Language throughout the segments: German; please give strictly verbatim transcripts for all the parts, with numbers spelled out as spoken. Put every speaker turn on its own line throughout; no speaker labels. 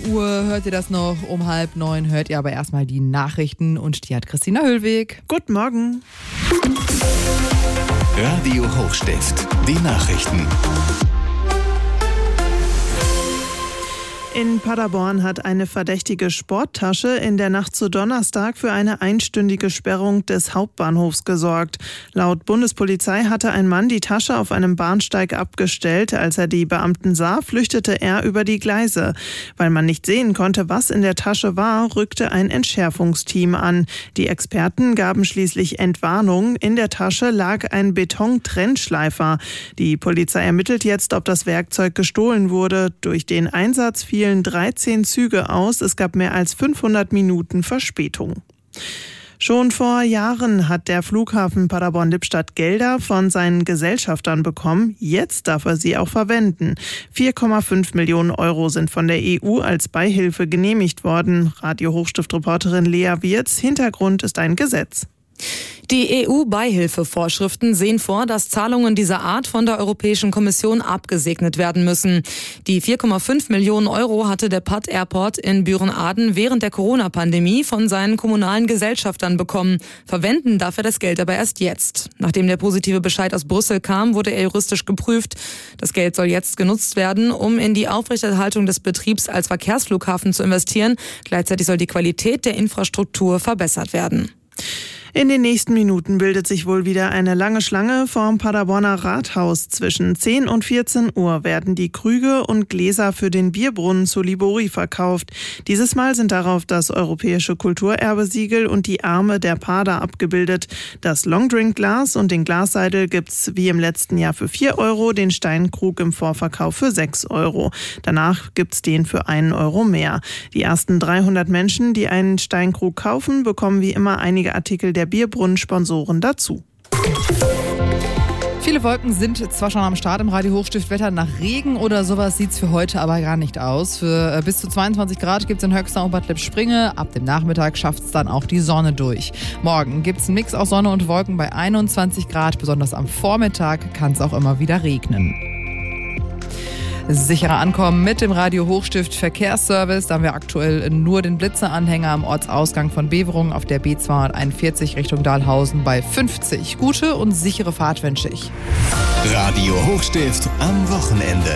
Uhr hört ihr das noch, um halb neun hört ihr aber erstmal die Nachrichten und die hat Christina Höllweg.
Guten Morgen.
Radio Hochstift, die Nachrichten.
In Paderborn hat eine verdächtige Sporttasche in der Nacht zu Donnerstag für eine einstündige Sperrung des Hauptbahnhofs gesorgt. Laut Bundespolizei hatte ein Mann die Tasche auf einem Bahnsteig abgestellt. Als er die Beamten sah, flüchtete er über die Gleise. Weil man nicht sehen konnte, was in der Tasche war, rückte ein Entschärfungsteam an. Die Experten gaben schließlich Entwarnung. In der Tasche lag ein Betontrennschleifer. Die Polizei ermittelt jetzt, ob das Werkzeug gestohlen wurde. Durch den Einsatz fielen dreizehn Züge aus. Es gab mehr als fünfhundert Minuten Verspätung. Schon vor Jahren hat der Flughafen Paderborn-Lippstadt Gelder von seinen Gesellschaftern bekommen. Jetzt darf er sie auch verwenden. vier Komma fünf Millionen Euro sind von der E U als Beihilfe genehmigt worden. Radio Hochstift-Reporterin Lea Wirz. Hintergrund ist ein Gesetz.
Die E U-Beihilfevorschriften sehen vor, dass Zahlungen dieser Art von der Europäischen Kommission abgesegnet werden müssen. Die vier Komma fünf Millionen Euro hatte der Pad Airport in Büren-Aden während der Corona-Pandemie von seinen kommunalen Gesellschaftern bekommen. Verwenden darf er das Geld aber erst jetzt. Nachdem der positive Bescheid aus Brüssel kam, wurde er juristisch geprüft. Das Geld soll jetzt genutzt werden, um in die Aufrechterhaltung des Betriebs als Verkehrsflughafen zu investieren. Gleichzeitig soll die Qualität der Infrastruktur verbessert werden.
In den nächsten Minuten bildet sich wohl wieder eine lange Schlange vorm Paderborner Rathaus. Zwischen zehn und vierzehn Uhr werden die Krüge und Gläser für den Bierbrunnen zu Libori verkauft. Dieses Mal sind darauf das europäische Kulturerbesiegel und die Arme der Pader abgebildet. Das Longdrink-Glas und den Glasseidel gibt's wie im letzten Jahr für vier Euro, den Steinkrug im Vorverkauf für sechs Euro. Danach gibt's den für einen Euro mehr. Die ersten dreihundert Menschen, die einen Steinkrug kaufen, bekommen wie immer einige Artikel der der Bierbrunnen-Sponsoren dazu.
Viele Wolken sind zwar schon am Start im Radio Hochstift Wetter. Nach Regen oder sowas sieht es für heute aber gar nicht aus. Für äh, bis zu zweiundzwanzig Grad gibt es in Höxter und Bad Lippspringe. Ab dem Nachmittag schafft es dann auch die Sonne durch. Morgen gibt es einen Mix aus Sonne und Wolken bei einundzwanzig Grad. Besonders am Vormittag kann es auch immer wieder regnen. Sicherer Ankommen mit dem Radio Hochstift Verkehrsservice. Da haben wir aktuell nur den Blitzeranhänger am Ortsausgang von Beverungen auf der B zweihunderteinundvierzig Richtung Dahlhausen bei fünfzig. Gute und sichere Fahrt wünsche ich.
Radio Hochstift am Wochenende.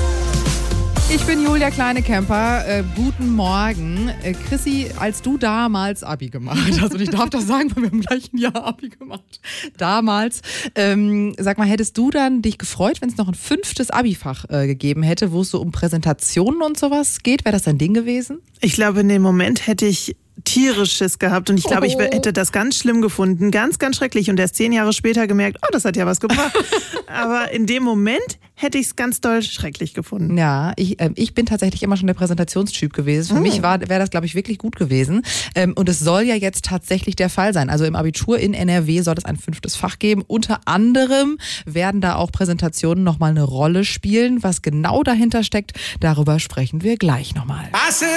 Ich bin Julia Kleine-Kemper. Äh, guten Morgen. Äh, Chrissy, als du damals Abi gemacht hast, und ich darf das sagen, weil wir im gleichen Jahr Abi gemacht damals, ähm, sag mal, hättest du dann dich gefreut, wenn es noch ein fünftes Abi-Fach äh, gegeben hätte, wo es so um Präsentationen und sowas geht? Wäre das dein Ding gewesen?
Ich glaube, in dem Moment hätte ich tierisches gehabt und ich glaube, ich hätte das ganz schlimm gefunden, ganz, ganz schrecklich und erst zehn Jahre später gemerkt, oh, das hat ja was gebracht. Aber in dem Moment hätte ich es ganz doll schrecklich gefunden.
Ja, ich, äh, ich bin tatsächlich immer schon der Präsentationstyp gewesen. Für oh. mich wäre das, glaube ich, wirklich gut gewesen. Ähm, und es soll ja jetzt tatsächlich der Fall sein. Also im Abitur in N R W soll es ein fünftes Fach geben. Unter anderem werden da auch Präsentationen nochmal eine Rolle spielen. Was genau dahinter steckt, darüber sprechen wir gleich nochmal.